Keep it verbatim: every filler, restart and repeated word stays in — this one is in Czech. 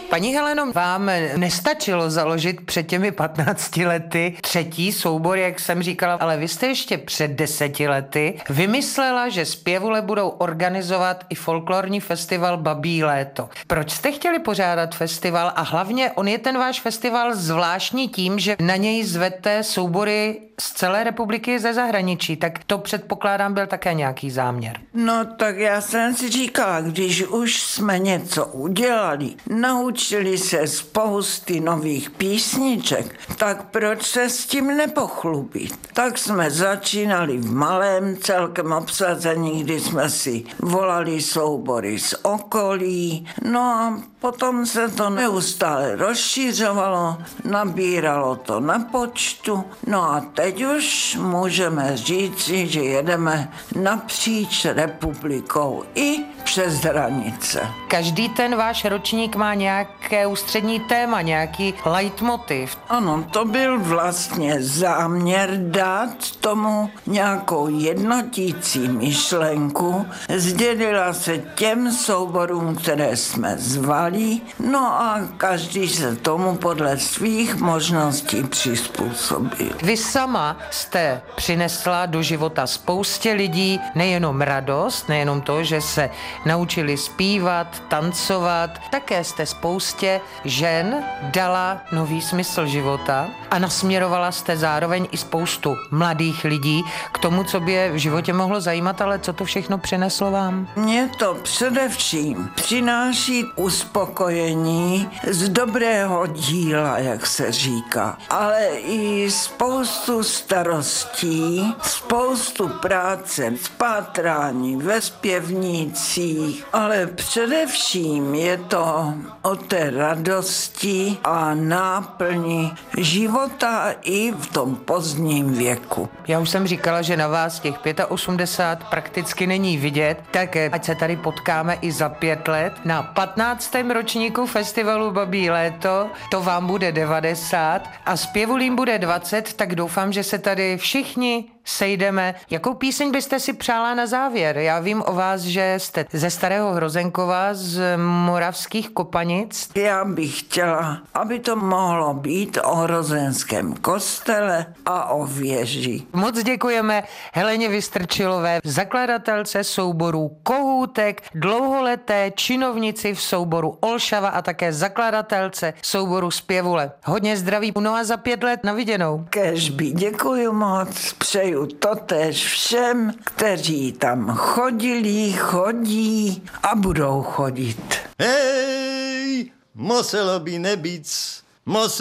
Paní Heleno, vám nestačilo založit před těmi patnácti lety třetí soubor, jak jsem říkala, ale vy jste ještě před deseti lety vymyslela, že zpěvule budou organizovat i folklorní festival Babí léto. Proč jste chtěli pořádat festival a hlavně on je ten váš festival zvláštní tím, že na něj zvete soubory z celé republiky ze zahraničí, tak to předpokládám byl také nějaký záměr. No tak já jsem si říkala, když už jsme něco udělali, naučili se spousty nových písniček, tak proč se s tím nepochlubit? Tak jsme začínali v malém celkem obsazení, kdy jsme si volali soubory z okolí, no a potom se to neustále rozšiřovalo, nabíralo to na počtu, no a teď už můžeme říci, že jedeme napříč republikou i přes hranice. Každý ten váš ročník má nějaké ústřední téma, nějaký leitmotiv. Ano, to byl vlastně záměr dát tomu nějakou jednotící myšlenku. Sdělila se těm souborům, které jsme zvali, no a každý se tomu podle svých možností přizpůsobil. Vy sama jste přinesla do života spoustě lidí nejenom radost, nejenom to, že se naučili zpívat, tancovat, také jste spoustě žen dala nový smysl života a nasměrovala jste zároveň i spoustu mladých lidí k tomu, co by je v životě mohlo zajímat, ale co to všechno přineslo vám? Mně to především přináší uspokojení z dobrého díla, jak se říká, ale i spoustu starostí, spoustu práce, spátrání ve zpěvnících, ale především je to o té radosti a náplni života i v tom pozdním věku. Já už jsem říkala, že na vás těch osmdesát pět prakticky není vidět, tak ať se tady potkáme i za pět let na patnáctém ročníku festivalu Babí léto, to vám bude devadesát a zpěvulím bude dvacet, tak doufám, že se tady všichni sejdeme. Jakou píseň byste si přála na závěr? Já vím o vás, že jste ze Starého Hrozenkova, z Moravských Kopanic. Já bych chtěla, aby to mohlo být o hrozenském kostele a o věži. Moc děkujeme Heleně Vystrčilové, zakladatelce souboru Kohoutek, dlouholeté činovnici v souboru Olšava a také zakladatelce souboru Zpěvule. Hodně zdraví, no a za pět let na viděnou. Kéžby, děkuju moc, přeju totéž všem, kteří tam chodili, chodí a budou chodit. Hej, muselo by nebyť, muselo